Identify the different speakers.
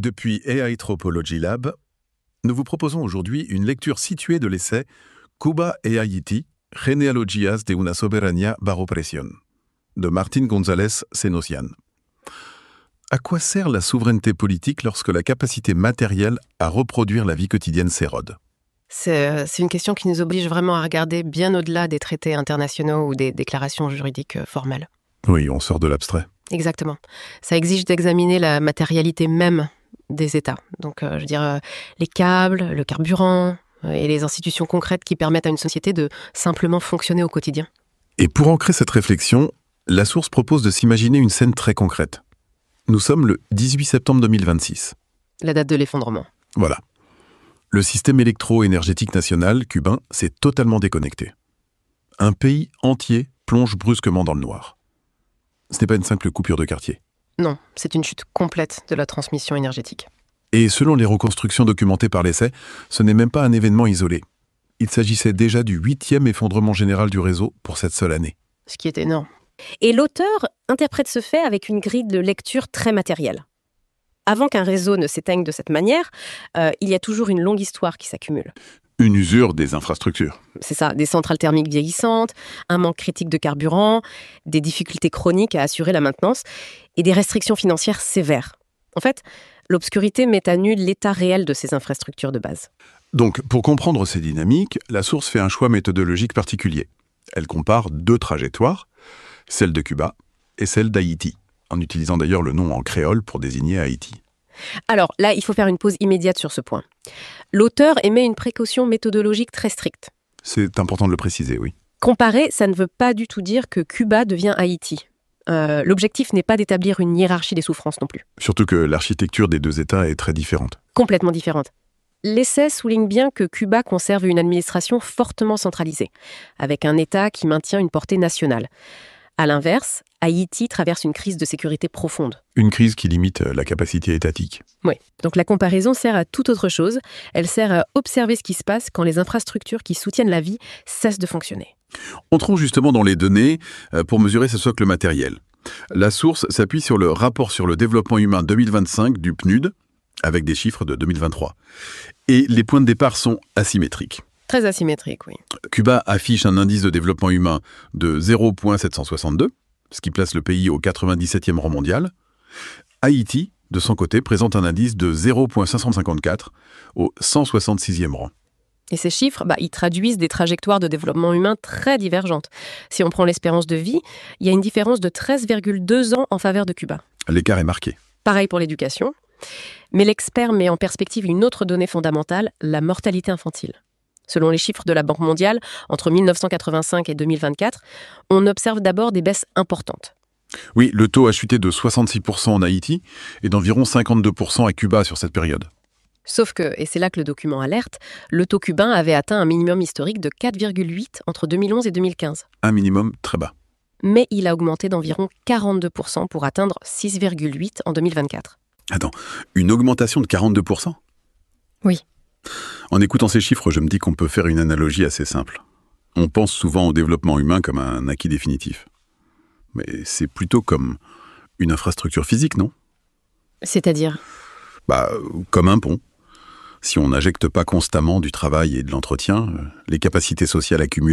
Speaker 1: Depuis AI Tropology Lab, nous vous proposons aujourd'hui une lecture située de l'essai Cuba e Haití, genealogías de una soberanía bajo presión, de Martín González Senosian. À quoi sert la souveraineté politique lorsque la capacité matérielle à reproduire la vie quotidienne s'érode ?
Speaker 2: C'est une question qui nous oblige vraiment à regarder bien au-delà des traités internationaux ou des déclarations juridiques formelles.
Speaker 1: Oui, on sort de l'abstrait.
Speaker 2: Exactement. Ça exige d'examiner la matérialité même des États. Donc, les câbles, le carburant et les institutions concrètes qui permettent à une société de simplement fonctionner au quotidien.
Speaker 1: Et pour ancrer cette réflexion, la source propose de s'imaginer une scène très concrète. Nous sommes le 18 septembre 2026.
Speaker 2: La date de l'effondrement.
Speaker 1: Voilà. Le système électro-énergétique national cubain s'est totalement déconnecté. Un pays entier plonge brusquement dans le noir. Ce n'est pas une simple coupure de quartier.
Speaker 2: Non, c'est une chute complète de la transmission énergétique.
Speaker 1: Et selon les reconstructions documentées par l'essai, ce n'est même pas un événement isolé. Il s'agissait déjà du 8e effondrement général du réseau pour cette seule année.
Speaker 2: Ce qui est énorme.
Speaker 3: Et l'auteur interprète ce fait avec une grille de lecture très matérielle. Avant qu'un réseau ne s'éteigne de cette manière, il y a toujours une longue histoire qui s'accumule.
Speaker 1: Une usure des infrastructures.
Speaker 3: C'est ça, des centrales thermiques vieillissantes, un manque critique de carburant, des difficultés chroniques à assurer la maintenance et des restrictions financières sévères. En fait, l'obscurité met à nu l'état réel de ces infrastructures de base.
Speaker 1: Donc, pour comprendre ces dynamiques, la source fait un choix méthodologique particulier. Elle compare deux trajectoires, celle de Cuba et celle d'Haïti, en utilisant d'ailleurs le nom en créole pour désigner Haïti.
Speaker 3: Alors là, il faut faire une pause immédiate sur ce point. L'auteur émet une précaution méthodologique très stricte.
Speaker 1: C'est important de le préciser, oui.
Speaker 3: Comparer, ça ne veut pas du tout dire que Cuba devient Haïti. L'objectif n'est pas d'établir une hiérarchie des souffrances non plus.
Speaker 1: Surtout que l'architecture des deux États est très différente.
Speaker 3: Complètement différente. L'essai souligne bien que Cuba conserve une administration fortement centralisée, avec un État qui maintient une portée nationale. À l'inverse, Haïti traverse une crise de sécurité profonde.
Speaker 1: Une crise qui limite la capacité étatique.
Speaker 3: Oui, donc la comparaison sert à toute autre chose. Elle sert à observer ce qui se passe quand les infrastructures qui soutiennent la vie cessent de fonctionner.
Speaker 1: Entrons justement dans les données pour mesurer ce socle matériel. La source s'appuie sur le rapport sur le développement humain 2025 du PNUD, avec des chiffres de 2023. Et les points de départ sont asymétriques.
Speaker 2: Très asymétrique, oui.
Speaker 1: Cuba affiche un indice de développement humain de 0,762, ce qui place le pays au 97e rang mondial. Haïti, de son côté, présente un indice de 0,554 au 166e rang.
Speaker 2: Et ces chiffres, ils traduisent des trajectoires de développement humain très divergentes. Si on prend l'espérance de vie, il y a une différence de 13,2 ans en faveur de Cuba.
Speaker 1: L'écart est marqué.
Speaker 2: Pareil pour l'éducation. Mais l'expert met en perspective une autre donnée fondamentale, la mortalité infantile. Selon les chiffres de la Banque mondiale, entre 1985 et 2024, on observe d'abord des baisses importantes.
Speaker 1: Oui, le taux a chuté de 66% en Haïti et d'environ 52% à Cuba sur cette période.
Speaker 2: Sauf que, et c'est là que le document alerte, le taux cubain avait atteint un minimum historique de 4,8 entre 2011 et 2015.
Speaker 1: Un minimum très bas.
Speaker 2: Mais il a augmenté d'environ 42% pour atteindre 6,8 en 2024.
Speaker 1: Attends, une augmentation de 42%?
Speaker 2: Oui.
Speaker 1: En écoutant ces chiffres, je me dis qu'on peut faire une analogie assez simple. On pense souvent au développement humain comme un acquis définitif. Mais c'est plutôt comme une infrastructure physique, non ?
Speaker 2: C'est-à-dire ?
Speaker 1: Comme un pont. Si on n'injecte pas constamment du travail et de l'entretien, les capacités sociales accumulées